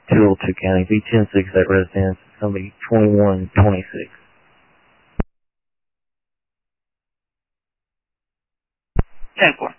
Tulsa County, B106 at residence. It's going to be 2126. 10-4.